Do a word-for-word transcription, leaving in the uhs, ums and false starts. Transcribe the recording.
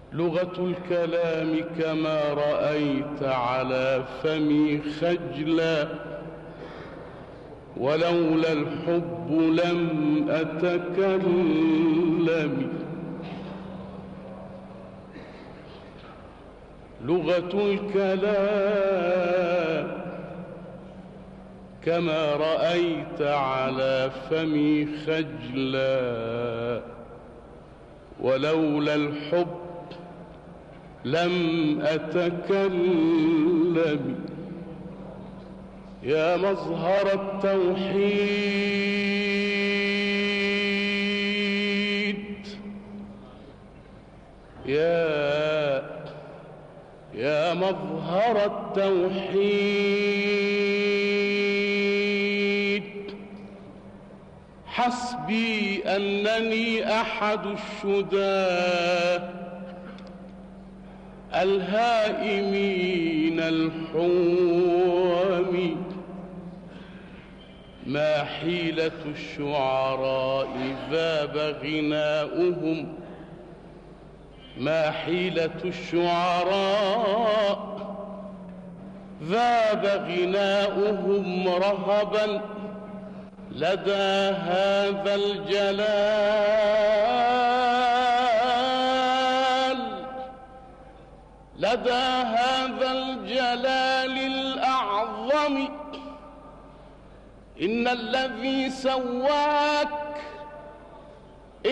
لغة الكلام كما رأيت على فمي خجلا، ولولا الحب لم أتكلم. لغة الكلام كما رأيت على فمي خجلا، ولولا الحب لم أتكلم. يا مظهر التوحيد، يا يا مظهر التوحيد، حسبي أنني أحد الشداه الهائمين الحوم. ما حيلة الشعراء ذاب غناؤهم، ما حيلة الشعراء ذاب غناؤهم رهبا لدى هذا الجلال، لدى هذا الجلال الأعظم. إن الذي سواك